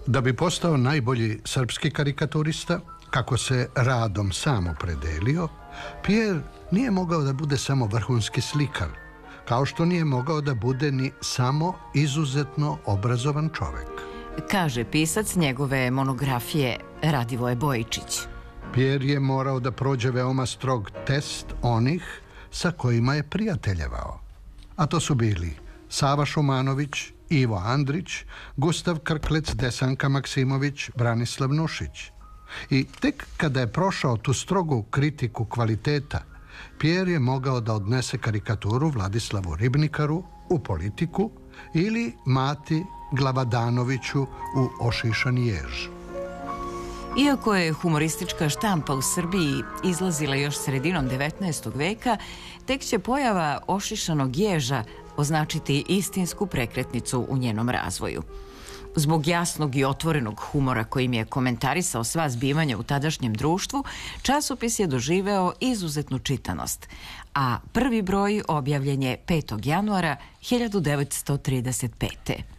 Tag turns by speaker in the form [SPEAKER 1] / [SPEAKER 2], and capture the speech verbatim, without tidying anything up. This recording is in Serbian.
[SPEAKER 1] Da bi postao najbolji srpski karikaturista, kako se radom sam opredelio, Pijer nije mogao da bude samo vrhunski slikar, kao što nije mogao da bude ni samo izuzetno obrazovan čovek.
[SPEAKER 2] Kaže pisac njegove monografije Radivoje Bojičić.
[SPEAKER 1] Pijer je morao da prođe veoma strog test onih sa kojima je prijateljevao. A to su bili Sava Šumanović, Ivo Andrić, Gustav Krklec, Desanka Maksimović, Branislav Nušić. I tek kada je prošao tu strogu kritiku kvaliteta, Pijer je mogao da odnese karikaturu Vladislavu Ribnikaru u Politiku ili Mati Glavadanoviću u Ošišani jež.
[SPEAKER 2] Iako je humoristička štampa u Srbiji izlazila još sredinom devetnaestog veka, tek će pojava Ošišanog ježa označiti istinsku prekretnicu u njenom razvoju. Zbog jasnog i otvorenog humora kojim je komentarisao sva zbivanja u tadašnjem društvu, časopis je doživeo izuzetnu čitanost, a prvi broj objavljen je petog januara hiljadu devetsto trideset pete.